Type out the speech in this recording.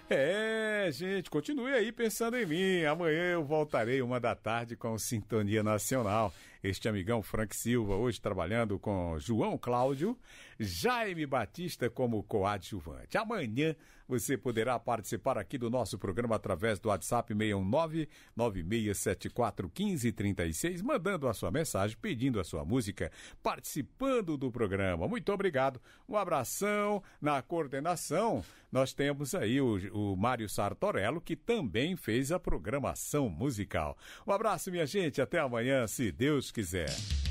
Gente, continue aí pensando em mim. Amanhã eu voltarei 1h com Sintonia Nacional. Este amigão Frank Silva, hoje trabalhando com João Cláudio, Jaime Batista como coadjuvante. Amanhã você poderá participar aqui do nosso programa através do WhatsApp 619-9674-1536, mandando a sua mensagem, pedindo a sua música, participando do programa. Muito obrigado. Um abração. Na coordenação, nós temos aí o Mário Sartorello, que também fez a programação musical. Um abraço, minha gente. Até amanhã, se Deus quiser.